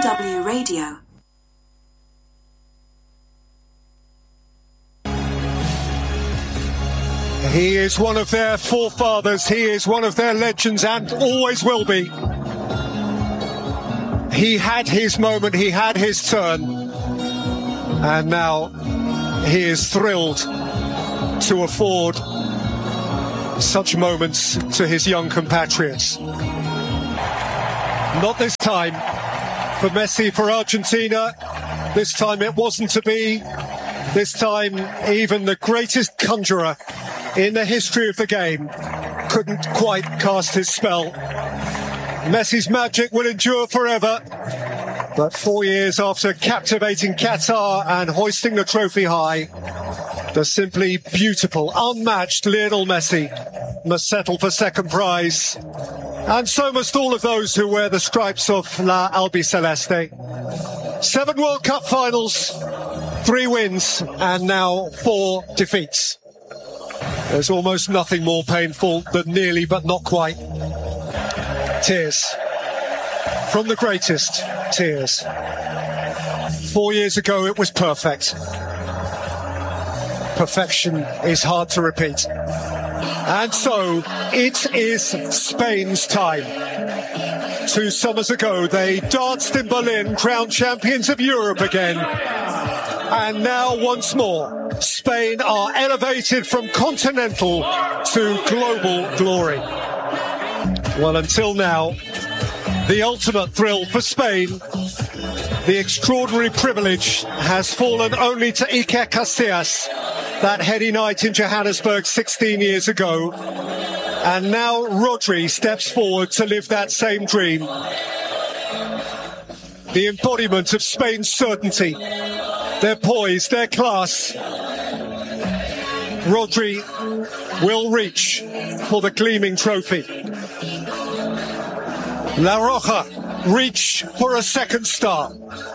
TW Radio. He is one of their forefathers. He is one of their legends and always will be. He had his moment. He had his turn. And now he is thrilled to afford such moments to his young compatriots. Not this time for Messi, for Argentina. This time it wasn't to be. This time even the greatest conjurer in the history of the game couldn't quite cast his spell. Messi's magic will endure forever. But 4 years after captivating Qatar and hoisting the trophy high, the simply beautiful, unmatched Lionel Messi must settle for second prize. And so must all of those who wear the stripes of La Albiceleste. 7 World Cup finals, 3 wins, and now 4 defeats. There's almost nothing more painful than nearly but not quite. Tears. From the greatest, tears. 4 years ago it was perfect. Perfection is hard to repeat. And so it is Spain's time. 2 summers ago they danced in Berlin, crowned champions of Europe again. And now once more, Spain are elevated from continental to global glory. Well, until now, the ultimate thrill for Spain, the extraordinary privilege has fallen only to Iker Casillas, that heady night in Johannesburg 16 years ago. And now Rodri steps forward to live that same dream. The embodiment of Spain's certainty, their poise, their class. Rodri will reach for the gleaming trophy. La Roja reach for a second star.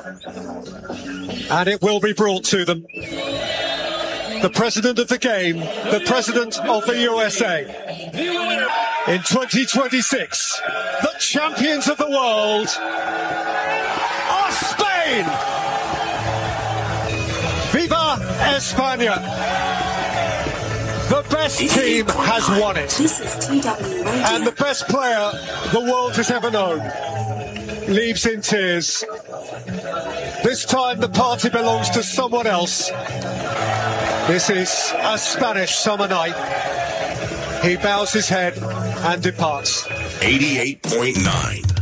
And it will be brought to them. The president of the game, the president of the USA. In 2026, the champions of the world are Spain! Viva España! The best team has won it. This is TW Radio. And the best player the world has ever known leaves in tears. This time the party belongs to someone else. This is a Spanish summer night. He bows his head and departs. 88.9